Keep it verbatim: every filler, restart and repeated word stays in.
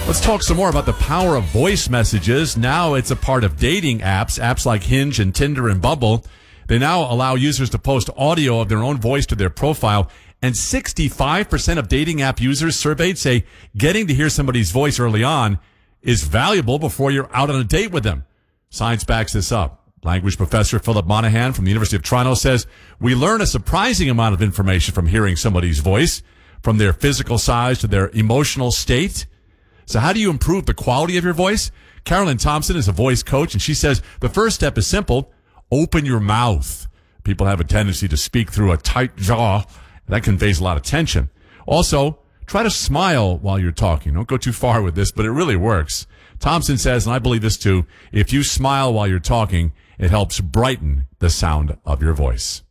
Let's talk some more about the power of voice messages. Now it's a part of dating apps, apps like Hinge and Tinder and Bumble. They now allow users to post audio of their own voice to their profile. And sixty-five percent of dating app users surveyed say getting to hear somebody's voice early on is valuable before you're out on a date with them. Science backs this up. Language professor Philip Monahan from the University of Toronto says we learn a surprising amount of information from hearing somebody's voice, from their physical size to their emotional state. So how do you improve the quality of your voice? Carolyn Thompson is a voice coach, and she says the first step is simple. Open your mouth. People have a tendency to speak through a tight jaw. That conveys a lot of tension. Also, try to smile while you're talking. Don't go too far with this, but it really works. Thompson says, and I believe this too, if you smile while you're talking, it helps brighten the sound of your voice.